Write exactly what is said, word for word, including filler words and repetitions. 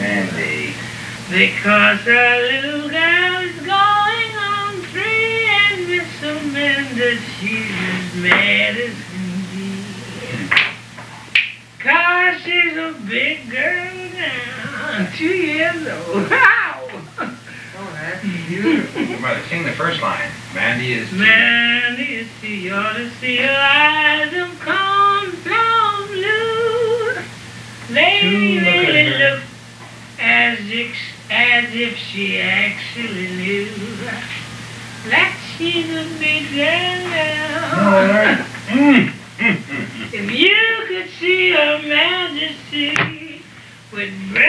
Mandy. Because our little girl is going on free, and Miss Amanda, she's as mad as can be. Cause she's a big girl now, two years old. Wow! Oh, that's beautiful. Brother, sing the first line. Mandy is... Mandy is she ought to see her eyes of cornflower blue. They Look at really her. look as if, as if she actually knew that she's a big girl now. All right. Mm. Mm, mm, mm. If you could see her majesty with